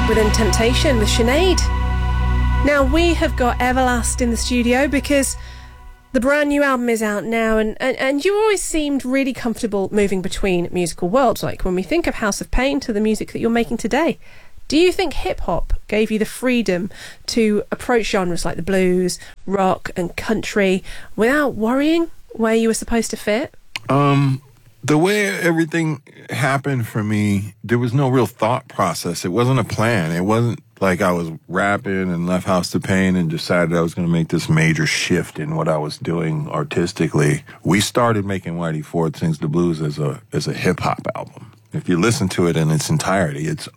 Within Temptation with Sinead. Now, we have got Everlast in the studio because the brand new album is out now, and you always seemed really comfortable moving between musical worlds. Like when we think of House of Pain to the music that you're making today, do you think hip-hop gave you the freedom to approach genres like the blues, rock and country without worrying where you were supposed to fit? The way everything happened for me, there was no real thought process. It wasn't a plan. It wasn't like I was rapping and left House of Pain and decided I was going to make this major shift in what I was doing artistically. We started making Whitey Ford Sings the Blues as a hip-hop album. If you listen to it in its entirety, it's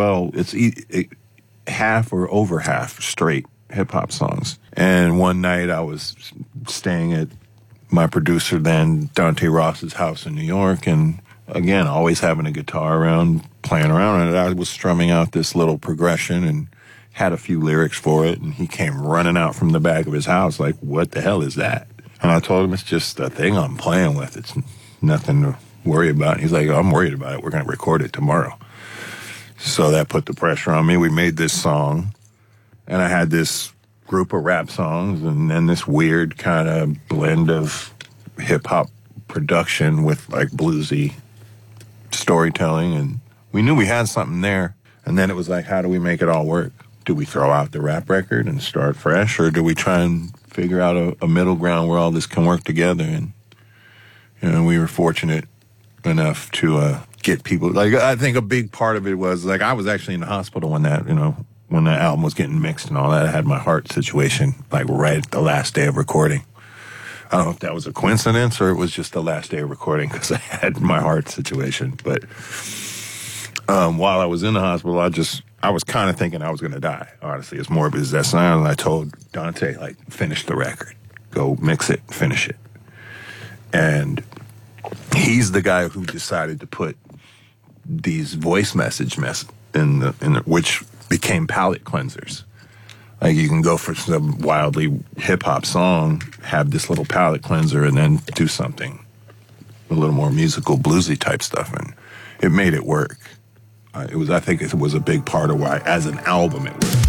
half or over half straight hip-hop songs. And one night I was staying at my producer then, Dante Ross's house in New York, and again, always having a guitar around, playing around, and I was strumming out this little progression and had a few lyrics for it, and he came running out from the back of his house like, what the hell is that? And I told him, it's just a thing I'm playing with. It's nothing to worry about. And he's like, I'm worried about it. We're going to record it tomorrow. So that put the pressure on me. We made this song, and I had this group of rap songs and then this weird kind of blend of hip-hop production with like bluesy storytelling, and we knew we had something there. And then it was like, how do we make it all work? Do we throw out the rap record and start fresh, or do we try and figure out a middle ground where all this can work together? And you know, we were fortunate enough to get people, like, I think a big part of it was like, I was actually in the hospital when that album was getting mixed and all that. I had my heart situation like right at the last day of recording. I don't know if that was a coincidence or it was just the last day of recording because I had my heart situation. But while I was in the hospital, I was kind of thinking I was going to die, honestly, as morbid as that sounds. And I told Dante, like, finish the record. Go mix it, finish it. And he's the guy who decided to put these voice message in the which became palate cleansers. Like, you can go for some wildly hip-hop song, have this little palate cleanser, and then do something a little more musical, bluesy type stuff, and it made it work. I think it was a big part of why, as an album, it worked.